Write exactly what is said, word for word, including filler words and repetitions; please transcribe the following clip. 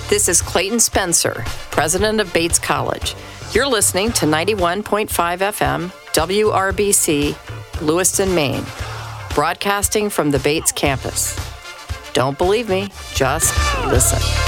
This is Clayton Spencer, president of Bates College. You're listening to ninety-one point five F M, W R B C, Lewiston, Maine, broadcasting from the Bates campus. Don't believe me, just listen.